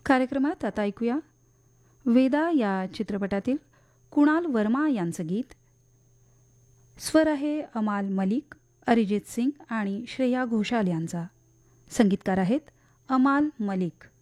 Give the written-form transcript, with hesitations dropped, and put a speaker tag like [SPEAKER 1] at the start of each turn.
[SPEAKER 1] कार्यक्रमात आता ऐकूया वेदा या चित्रपटातील कुणाल वर्मा यांचं गीत. स्वर आहे अमाल मलिक, अरिजित सिंग आणि श्रेया घोषाल यांचा. संगीतकार आहेत अमाल मलिक.